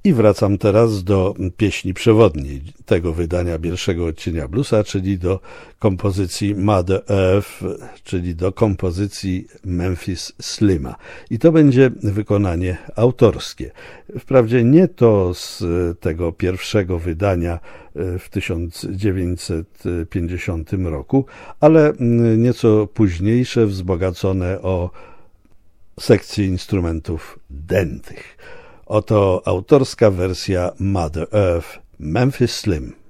I wracam teraz do pieśni przewodniej tego wydania pierwszego odcienia bluesa, czyli do kompozycji Mother Earth, czyli do kompozycji Memphis Slima. I to będzie wykonanie autorskie. Wprawdzie nie to z tego pierwszego wydania w 1950 roku, ale nieco późniejsze, wzbogacone o sekcję instrumentów dętych. Oto autorska wersja Mother Earth, Memphis Slim.